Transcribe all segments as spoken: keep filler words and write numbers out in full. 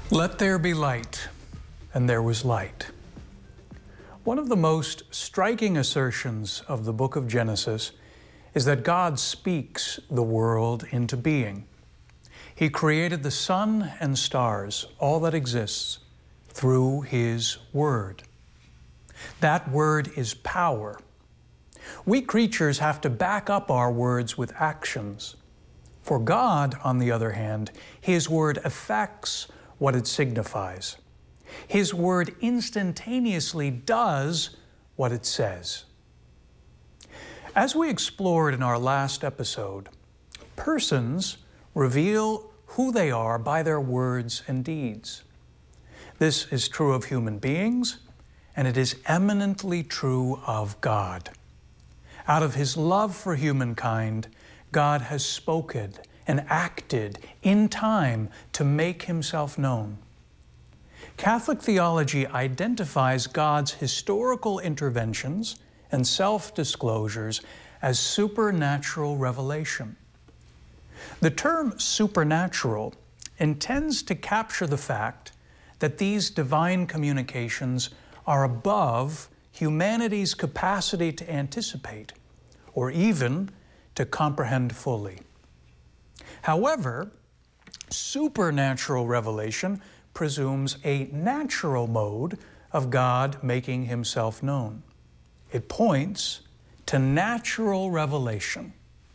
Let there be light, and there was light. One of the most striking assertions of the book of Genesis is that God speaks the world into being. He created the sun and stars, all that exists, through His Word. That Word is power. We creatures have to back up our words with actions. For God, on the other hand, His Word affects what it signifies. His Word instantaneously does what it says. As we explored in our last episode, persons reveal who they are by their words and deeds. This is true of human beings, and it is eminently true of God. Out of His love for humankind, God has spoken and acted in time to make Himself known. Catholic theology identifies God's historical interventions and self-disclosures as supernatural revelation. The term supernatural intends to capture the fact that these divine communications are above humanity's capacity to anticipate or even to comprehend fully. However, supernatural revelation presumes a natural mode of God making Himself known. It points to natural revelation.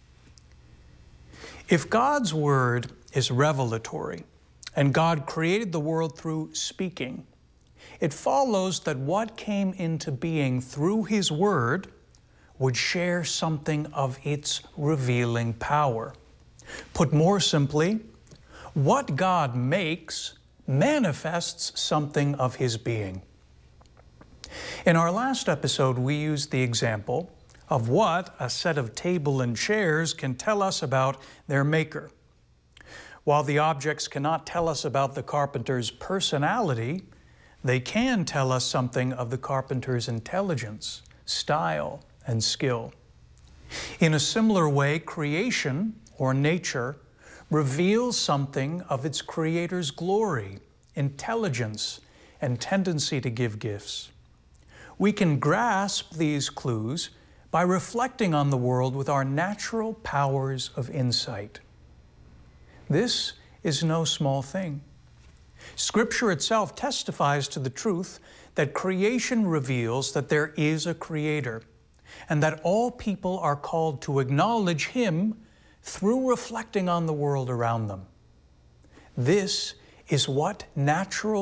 If God's Word is revelatory, and God created the world through speaking, it follows that what came into being through His Word would share something of its revealing power. Put more simply, what God makes manifests something of His being. In our last episode, we used the example of what a set of table and chairs can tell us about their maker. While the objects cannot tell us about the carpenter's personality, they can tell us something of the carpenter's intelligence, style, and skill. In a similar way, creation, or nature, reveals something of its Creator's glory, intelligence, and tendency to give gifts. We can grasp these clues by reflecting on the world with our natural powers of insight. This is no small thing. Scripture itself testifies to the truth that creation reveals that there is a Creator, and that all people are called to acknowledge Him through reflecting on the world around them. This is what natural